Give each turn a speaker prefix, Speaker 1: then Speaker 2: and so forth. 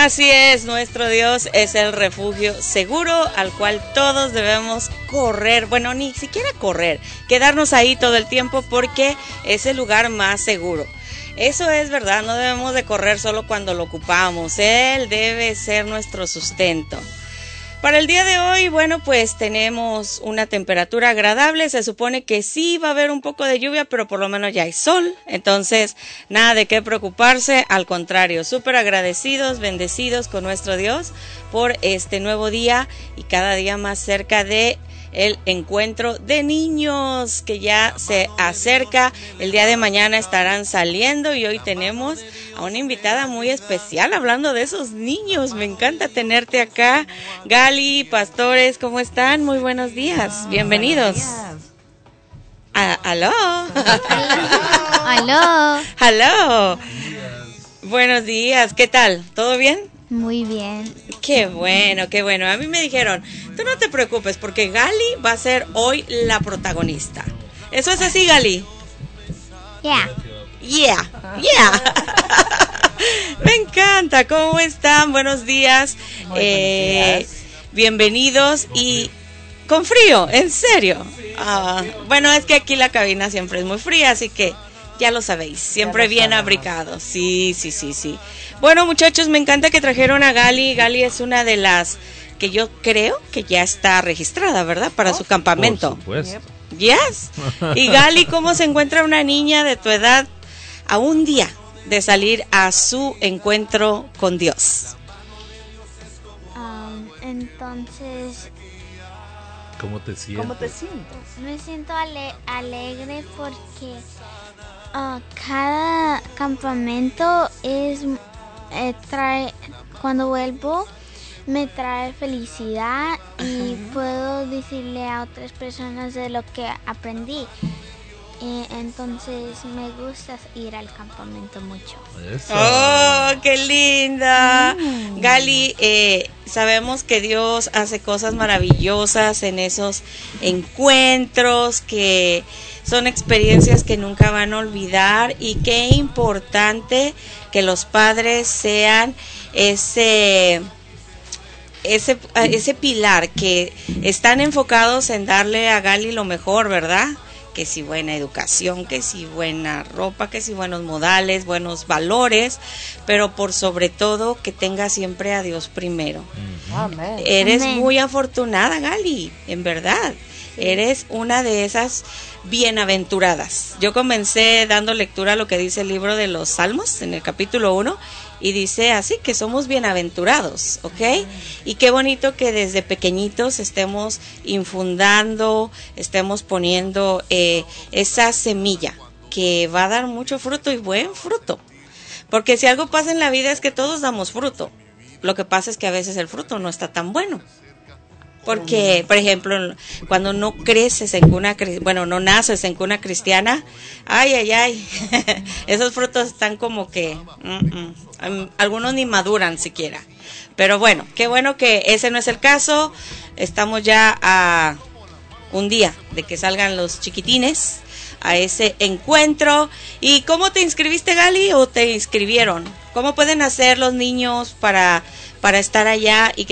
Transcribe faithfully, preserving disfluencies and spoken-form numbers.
Speaker 1: Así es, nuestro Dios es el refugio seguro al cual todos debemos correr, bueno, ni siquiera correr, quedarnos ahí todo el tiempo porque es el lugar más seguro. Eso es verdad, no debemos de correr solo cuando lo ocupamos, Él debe ser nuestro sustento. Para el día de hoy, bueno, pues tenemos una temperatura agradable, se supone que sí va a haber un poco de lluvia, pero por lo menos ya hay sol, entonces nada de qué preocuparse, al contrario, súper agradecidos, bendecidos con nuestro Dios por este nuevo día y cada día más cerca de el encuentro de niños que ya se acerca. El día de mañana estarán saliendo y hoy tenemos a una invitada muy especial hablando de esos niños. Me encanta tenerte acá. Gali, pastores, ¿cómo están? Muy buenos días. Bienvenidos. Ah, ¿aló?
Speaker 2: Aló.
Speaker 1: Aló. Buenos días. ¿Qué tal? ¿Todo bien?
Speaker 2: Muy bien.
Speaker 1: Qué bueno, qué bueno. A mí me dijeron, tú no te preocupes porque Gali va a ser hoy la protagonista. ¿Eso es así, Gali?
Speaker 2: Yeah.
Speaker 1: Yeah, yeah. Me encanta. ¿Cómo están? Buenos días.
Speaker 3: Muy
Speaker 1: eh,
Speaker 3: buenos días.
Speaker 1: Bienvenidos y con frío, en serio. Ah, bueno, es que aquí la cabina siempre es muy fría, así que ya lo sabéis, siempre bien abrigados. Sí, sí, sí, sí. Bueno, muchachos, me encanta que trajeron a Gali. Gali es una de las que yo creo que ya está registrada, ¿verdad? Para su campamento.
Speaker 4: Por supuesto.
Speaker 1: Yes. Y Gali, ¿cómo se encuentra una niña de tu edad a un día de salir a su encuentro con Dios?
Speaker 2: Um, entonces,
Speaker 4: ¿Cómo te sientes?
Speaker 3: ¿Cómo te sientes?
Speaker 2: me siento ale- alegre porque uh, cada campamento es eh, trae cuando vuelvo me trae felicidad y puedo decirle a otras personas de lo que aprendí. Eh, entonces me gusta ir al campamento mucho.
Speaker 4: Eso.
Speaker 1: ¡Oh, qué linda! Gali, eh, sabemos que Dios hace cosas maravillosas en esos encuentros, que son experiencias que nunca van a olvidar, y qué importante que los padres sean ese... Ese, ese pilar, que están enfocados en darle a Gali lo mejor, ¿verdad? Que si buena educación, que si buena ropa, que si buenos modales, buenos valores, pero por sobre todo que tenga siempre a Dios primero.
Speaker 3: Amén.
Speaker 1: Eres
Speaker 2: Amén.
Speaker 1: muy afortunada, Gali, en verdad. Eres una de esas bienaventuradas. Yo comencé dando lectura a lo que dice el libro de los Salmos en el capítulo uno y dice así que somos bienaventurados, ¿ok? Y qué bonito que desde pequeñitos estemos infundando, estemos poniendo eh, esa semilla que va a dar mucho fruto y buen fruto. Porque si algo pasa en la vida es que todos damos fruto. Lo que pasa es que a veces el fruto no está tan bueno. Porque, por ejemplo, cuando no creces en cuna, bueno, no naces en cuna cristiana, ay, ay, ay, esos frutos están como que, mm, mm, algunos ni maduran siquiera. Pero bueno, qué bueno que ese no es el caso. Estamos ya a un día de que salgan los chiquitines a ese encuentro. ¿Y cómo te inscribiste, Gali, o te inscribieron? ¿Cómo pueden hacer los niños para, para estar allá y que